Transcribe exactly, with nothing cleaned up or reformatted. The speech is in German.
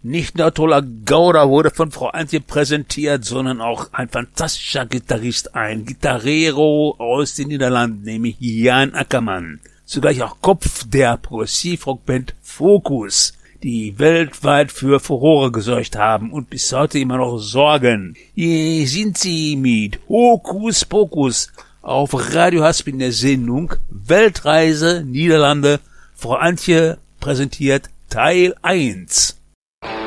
Nicht nur toller Gauder wurde von Frau Antje präsentiert, sondern auch ein fantastischer Gitarrist, ein Gitarrero aus den Niederlanden, nämlich Jan Ackermann. Zugleich auch Kopf der Progressivrockband Focus, die weltweit für Furore gesorgt haben und bis heute immer noch sorgen. Hier sind sie mit Hokus Pokus auf Radio Hasp in der Sendung Weltreise Niederlande. Frau Antje präsentiert Teil eins.